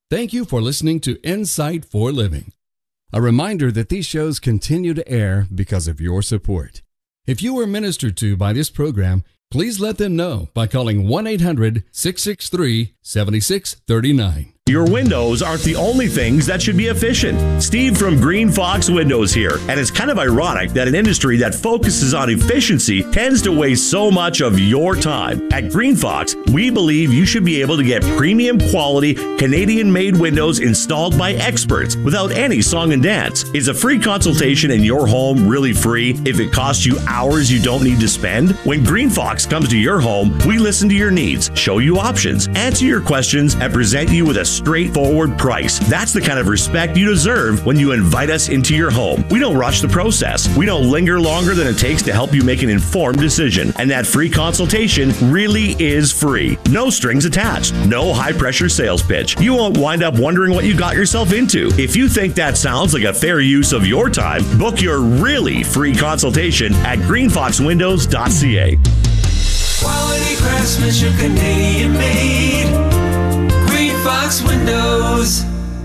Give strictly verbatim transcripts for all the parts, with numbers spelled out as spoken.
Thank you for listening to Insight for Living. A reminder that these shows continue to air because of your support. If you were ministered to by this program, please let them know by calling one eight hundred, six six three, seven six three nine. Your windows aren't the only things that should be efficient. Steve from Green Fox Windows here. And it's kind of ironic that an industry that focuses on efficiency tends to waste so much of your time. At Green Fox, we believe you should be able to get premium quality Canadian-made windows installed by experts without any song and dance. Is a free consultation in your home really free if it costs you hours you don't need to spend? When Green Fox comes to your home, we listen to your needs, show you options, answer your questions, and present you with a straightforward price. That's the kind of respect you deserve when you invite us into your home. We don't rush the process. We don't linger longer than it takes to help you make an informed decision. And that free consultation really is free. No strings attached. No high-pressure sales pitch. You won't wind up wondering what you got yourself into. If you think that sounds like a fair use of your time, book your really free consultation at green fox windows dot c a. Quality craftsmanship, Canadian made. Fox Windows.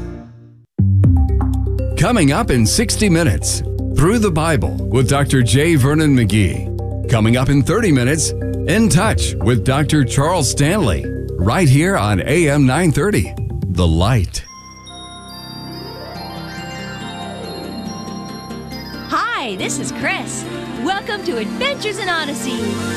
Coming up in sixty minutes, Through the Bible with Doctor J. Vernon McGee. Coming up in thirty minutes, In Touch with Doctor Charles Stanley. Right here on A M nine thirty, The Light. Hi, this is Chris. Welcome to Adventures in Odyssey.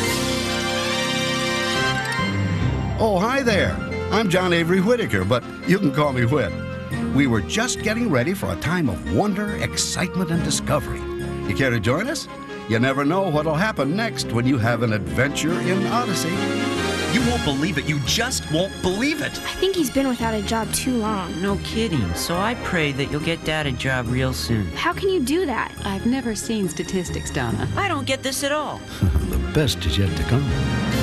Oh, hi there. I'm John Avery Whitaker, but you can call me Whit. We were just getting ready for a time of wonder, excitement, and discovery. You care to join us? You never know what'll happen next when you have an adventure in Odyssey. You won't believe it. You just won't believe it. I think he's been without a job too long. No kidding. So I pray that you'll get Dad a job real soon. How can you do that? I've never seen statistics, Donna. I don't get this at all. The best is yet to come.